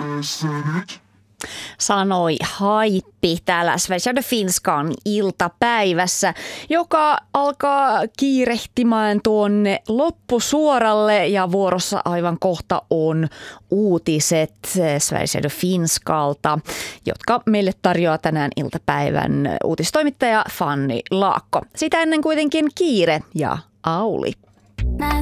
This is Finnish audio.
tässä nyt. Sanoi Haippi täällä Sveriges Radio Finskan iltapäivässä, joka alkaa kiirehtimään tuonne loppusuoralle ja vuorossa aivan kohta on uutiset Sveriges Radio Finskalta, jotka meille tarjoaa tänään iltapäivän uutistoimittaja Fanny Laakko. Sitä ennen kuitenkin Kiire ja Auli. Mä